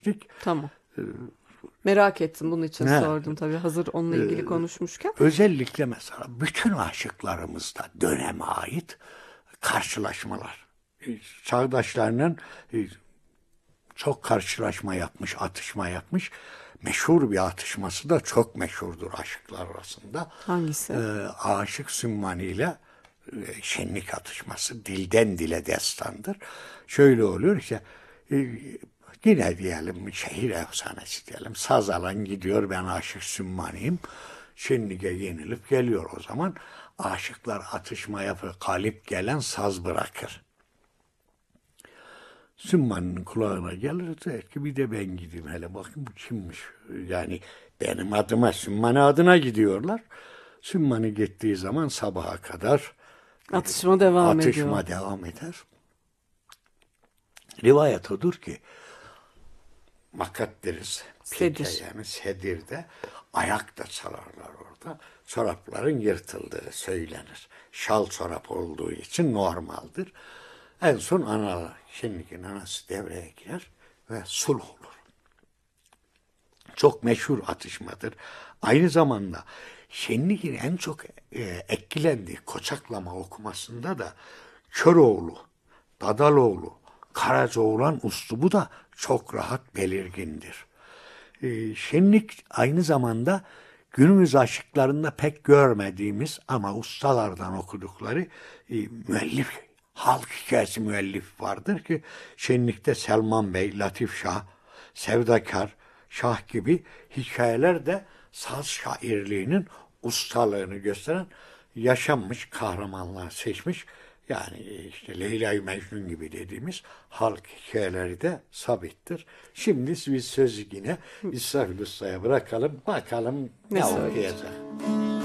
Tamam. Merak ettim, bunun için sordum tabii. Hazır onunla ilgili konuşmuşken. Özellikle mesela bütün aşıklarımızda döneme ait karşılaşmalar. Çağdaşlarının çok karşılaşma yapmış, atışma yapmış. Meşhur bir atışması da çok meşhurdur aşıklar arasında. Hangisi? Aşık Sümmani ile şenlik atışması dilden dile destandır. Şöyle oluyor işte, yine diyelim şehir efsanesi diyelim. Saz alan gidiyor, ben Aşık Sümmani'yim. Şenliğe yenilip geliyor o zaman. Aşıklar atışma yapıyor. Galip gelen saz bırakır. Sümmani'nin kulağına gelir, der ki bir de ben gideyim hele bakayım bu kimmiş. Yani benim adıma, Sümmani adına gidiyorlar. Sümmani gittiği zaman sabaha kadar Atışma devam ediyor. atışma devam eder. Rivayet odur ki makat deriz. Pike Sedir. yani sedirde ayak da çalarlar orada. Çorapların yırtıldığı söylenir. Şal çorap olduğu için normaldir. En son şimdiki anası devreye girer ve sulh olur. Çok meşhur atışmadır. Aynı zamanda Şenlik'in en çok etkilendiği koçaklama okumasında da Köroğlu, Dadaloğlu, Karacaoğlan uslubu da çok rahat belirgindir. Şenlik aynı zamanda günümüz aşıklarında pek görmediğimiz ama ustalardan okudukları müellif, halk hikayesi müellif vardır ki Şenlik'te Selman Bey, Latif Şah, Sevdakar, Şah gibi hikayeler de saz şairliğinin ustalığını gösteren yaşanmış kahramanlar seçmiş. Yani işte Leyla-i Mecnun gibi dediğimiz halk hikayeleri de sabittir. Şimdi biz sözü yine İsrafil Usta'ya bırakalım. Bakalım ne okuyacak.